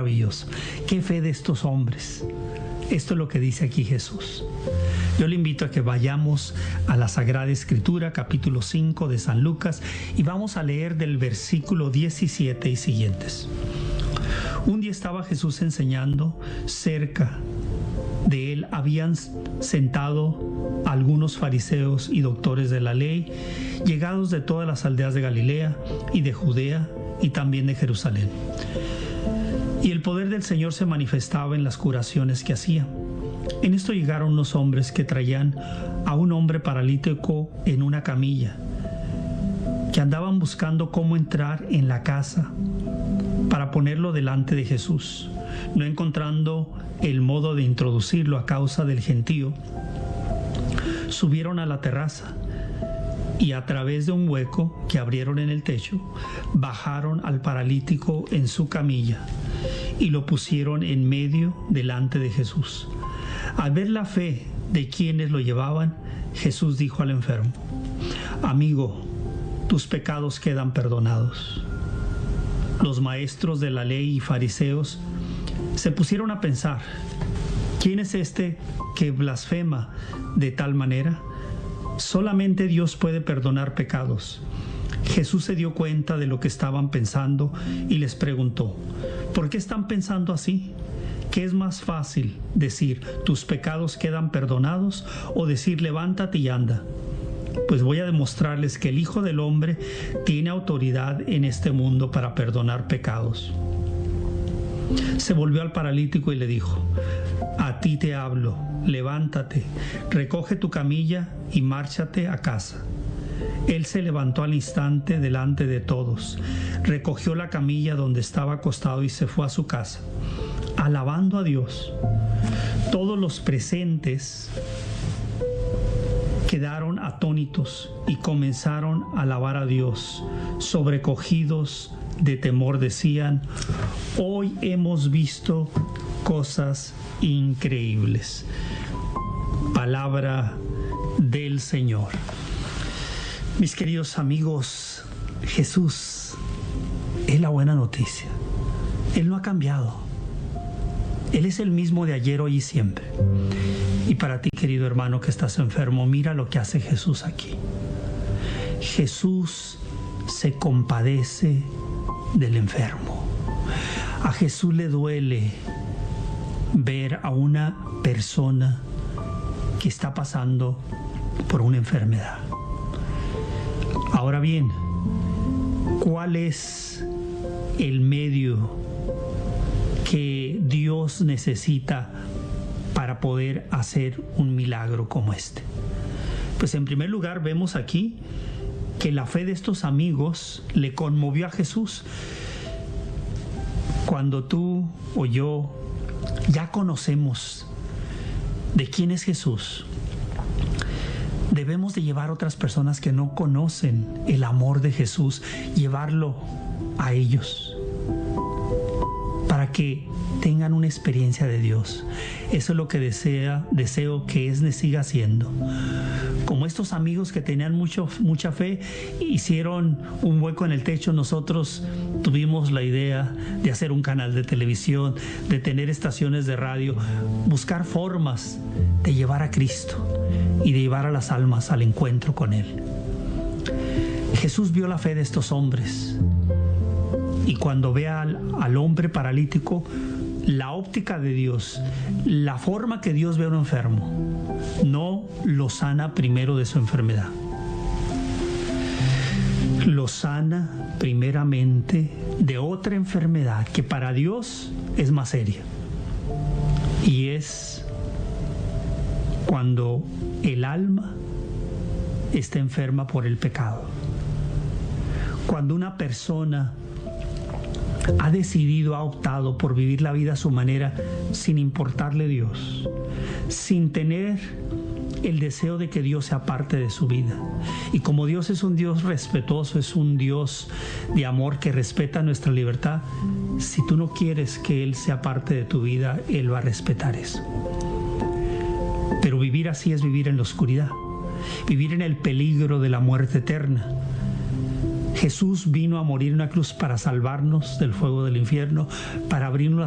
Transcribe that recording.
maravilloso. ¡Qué fe de estos hombres! Esto es lo que dice aquí Jesús. Yo le invito a que vayamos a la Sagrada Escritura, capítulo 5 de San Lucas, y vamos a leer del versículo 17 y siguientes. Un día estaba Jesús enseñando. Cerca de él habían sentado algunos fariseos y doctores de la ley, llegados de todas las aldeas de Galilea y de Judea y también de Jerusalén. Y el poder del Señor se manifestaba en las curaciones que hacía. En esto llegaron unos hombres que traían a un hombre paralítico en una camilla, que andaban buscando cómo entrar en la casa para ponerlo delante de Jesús, no encontrando el modo de introducirlo a causa del gentío. Subieron a la terraza y a través de un hueco que abrieron en el techo, bajaron al paralítico en su camilla y lo pusieron en medio delante de Jesús. Al ver la fe de quienes lo llevaban, Jesús dijo al enfermo: Amigo, tus pecados quedan perdonados. Los maestros de la ley y fariseos se pusieron a pensar: ¿quién es este que blasfema de tal manera? Solamente Dios puede perdonar pecados. Jesús se dio cuenta de lo que estaban pensando y les preguntó: ¿por qué están pensando así? ¿Qué es más fácil decir tus pecados quedan perdonados o decir levántate y anda? Pues voy a demostrarles que el Hijo del Hombre tiene autoridad en este mundo para perdonar pecados. Se volvió al paralítico y le dijo: a ti te hablo, levántate, recoge tu camilla y márchate a casa. Él se levantó al instante delante de todos, recogió la camilla donde estaba acostado y se fue a su casa, alabando a Dios. Todos los presentes quedaron atónitos y comenzaron a alabar a Dios. Sobrecogidos de temor decían: hoy hemos visto cosas increíbles. Palabra del Señor. Mis queridos amigos, Jesús es la buena noticia. Él no ha cambiado. Él es el mismo de ayer, hoy y siempre. Y para ti, querido hermano que estás enfermo, mira lo que hace Jesús aquí. Jesús se compadece del enfermo. A Jesús le duele ver a una persona que está pasando por una enfermedad. Ahora bien, ¿cuál es el medio que Dios necesita para poder hacer un milagro como este? Pues en primer lugar vemos aquí que la fe de estos amigos le conmovió a Jesús. Cuando tú o yo ya conocemos de quién es Jesús, debemos de llevar a otras personas que no conocen el amor de Jesús, llevarlo a ellos para que tengan una experiencia de Dios. Eso es lo que deseo que Esne siga haciendo. Como estos amigos que tenían mucha fe, hicieron un hueco en el techo, nosotros tuvimos la idea de hacer un canal de televisión, de tener estaciones de radio, buscar formas de llevar a Cristo y de llevar a las almas al encuentro con Él. Jesús vio la fe de estos hombres, y cuando ve al hombre paralítico, la óptica de Dios, la forma que Dios ve a un enfermo, no lo sana primero de su enfermedad. Lo sana primeramente de otra enfermedad que para Dios es más seria. Y es cuando el alma está enferma por el pecado. Cuando una persona ha decidido, ha optado por vivir la vida a su manera, sin importarle Dios, sin tener el deseo de que Dios sea parte de su vida. Y como Dios es un Dios respetuoso, es un Dios de amor que respeta nuestra libertad, si tú no quieres que Él sea parte de tu vida, Él va a respetar eso. Pero vivir así es vivir en la oscuridad, vivir en el peligro de la muerte eterna. Jesús vino a morir en una cruz para salvarnos del fuego del infierno, para abrirnos